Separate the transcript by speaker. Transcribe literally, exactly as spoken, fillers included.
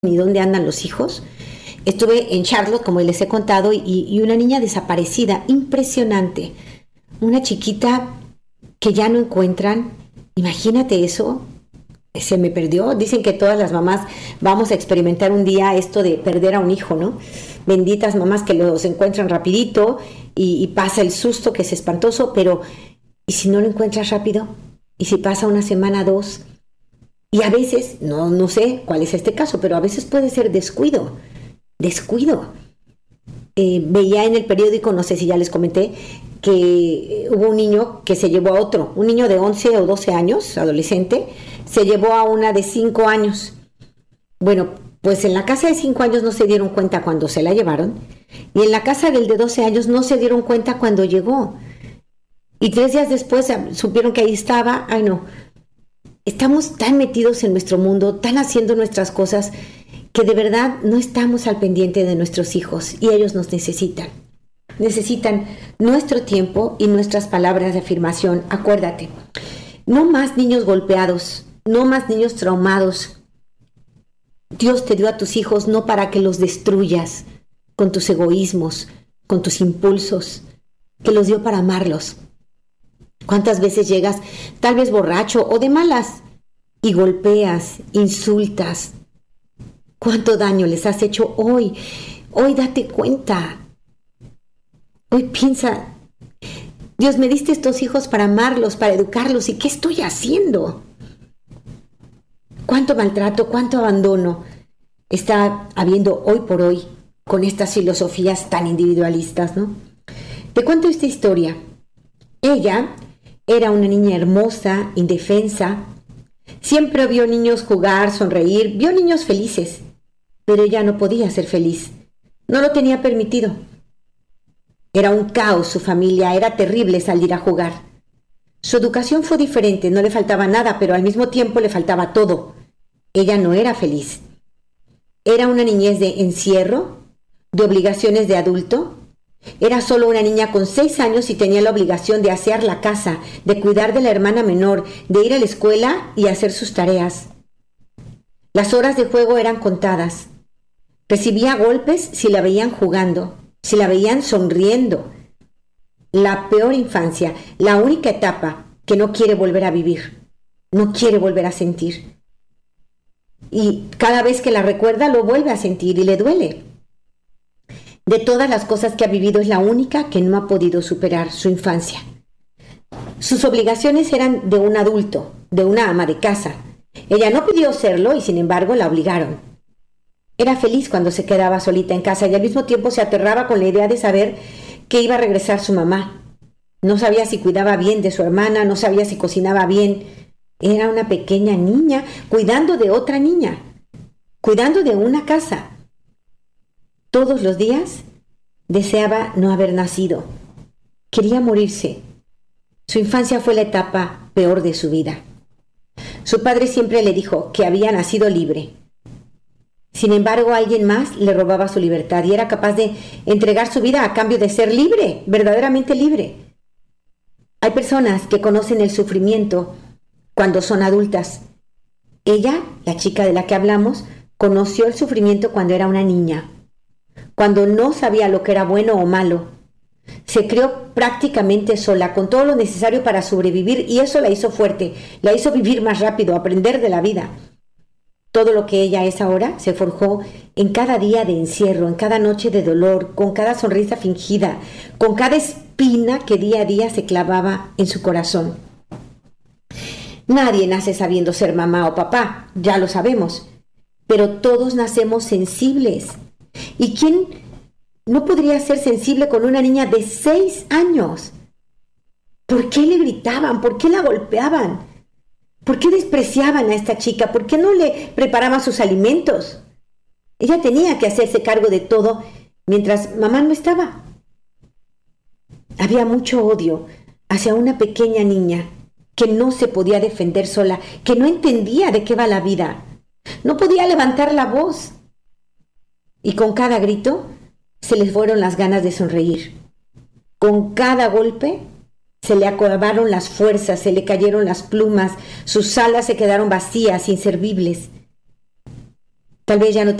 Speaker 1: ni dónde andan los hijos. Estuve en Charlotte, como les he contado, y, y una niña desaparecida, impresionante. Una chiquita que ya no encuentran. Imagínate eso. Se me perdió. Dicen que todas las mamás vamos a experimentar un día esto de perder a un hijo, ¿no? Benditas mamás que los encuentran rapidito y, y pasa el susto, que es espantoso, pero ¿y si no lo encuentras rápido? ¿Y si pasa una semana, dos? Y a veces, no, no sé cuál es este caso, pero a veces puede ser descuido, descuido. Eh, veía en el periódico, no sé si ya les comenté, que hubo un niño que se llevó a otro, un niño de once o doce años, adolescente, se llevó a una de cinco años. Bueno, pues en la casa de cinco años no se dieron cuenta cuando se la llevaron, y en la casa del de doce años no se dieron cuenta cuando llegó. Y tres días después supieron que ahí estaba. Ay, no. Estamos tan metidos en nuestro mundo, tan haciendo nuestras cosas, que de verdad no estamos al pendiente de nuestros hijos, y ellos nos necesitan. Necesitan nuestro tiempo y nuestras palabras de afirmación. Acuérdate, no más niños golpeados, no más niños traumados. Dios te dio a tus hijos no para que los destruyas con tus egoísmos, con tus impulsos, que los dio para amarlos. ¿Cuántas veces llegas, tal vez borracho o de malas, y golpeas, insultas? ¿Cuánto daño les has hecho hoy? Hoy date cuenta. Hoy piensa, Dios, me diste estos hijos para amarlos, para educarlos, ¿y qué estoy haciendo? ¿Cuánto maltrato, cuánto abandono está habiendo hoy por hoy con estas filosofías tan individualistas, ¿no? Te cuento esta historia. Ella era una niña hermosa, indefensa. Siempre vio niños jugar, sonreír, vio niños felices, pero ella no podía ser feliz. No lo tenía permitido. Era un caos su familia, era terrible salir a jugar. Su educación fue diferente, no le faltaba nada, pero al mismo tiempo le faltaba todo. Ella no era feliz. Era una niñez de encierro, de obligaciones de adulto. Era solo una niña con seis años y tenía la obligación de asear la casa, de cuidar de la hermana menor, de ir a la escuela y hacer sus tareas. Las horas de juego eran contadas. Recibía golpes si la veían jugando, si la veían sonriendo. La peor infancia, la única etapa que no quiere volver a vivir, no quiere volver a sentir. Y cada vez que la recuerda lo vuelve a sentir y le duele. De todas las cosas que ha vivido es la única que no ha podido superar, su infancia. Sus obligaciones eran de un adulto, de una ama de casa. Ella no pidió serlo y sin embargo la obligaron. Era feliz cuando se quedaba solita en casa y al mismo tiempo se aterraba con la idea de saber que iba a regresar su mamá. No sabía si cuidaba bien de su hermana, no sabía si cocinaba bien. Era una pequeña niña cuidando de otra niña, cuidando de una casa. Todos los días deseaba no haber nacido. Quería morirse. Su infancia fue la etapa peor de su vida. Su padre siempre le dijo que había nacido libre. Sin embargo, alguien más le robaba su libertad y era capaz de entregar su vida a cambio de ser libre, verdaderamente libre. Hay personas que conocen el sufrimiento cuando son adultas. Ella, la chica de la que hablamos, conoció el sufrimiento cuando era una niña, cuando no sabía lo que era bueno o malo. Se crió prácticamente sola, con todo lo necesario para sobrevivir, y eso la hizo fuerte, la hizo vivir más rápido, aprender de la vida. Todo lo que ella es ahora se forjó en cada día de encierro, en cada noche de dolor, con cada sonrisa fingida, con cada espina que día a día se clavaba en su corazón. Nadie nace sabiendo ser mamá o papá, ya lo sabemos, pero todos nacemos sensibles. ¿Y quién no podría ser sensible con una niña de seis años? ¿Por qué le gritaban? ¿Por qué la golpeaban? ¿Por qué despreciaban a esta chica? ¿Por qué no le preparaban sus alimentos? Ella tenía que hacerse cargo de todo mientras mamá no estaba. Había mucho odio hacia una pequeña niña que no se podía defender sola, que no entendía de qué va la vida. No podía levantar la voz. Y con cada grito se les fueron las ganas de sonreír. Con cada golpe se le acabaron las fuerzas, se le cayeron las plumas, sus alas se quedaron vacías, inservibles. tal vez ya no